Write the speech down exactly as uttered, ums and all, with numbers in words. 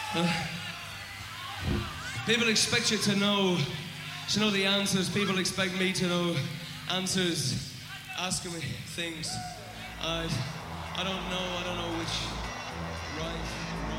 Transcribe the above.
Uh, people expect you to know, to know the answers. People expect me to know answers, asking me things. I, I don't know. I don't know which right. right.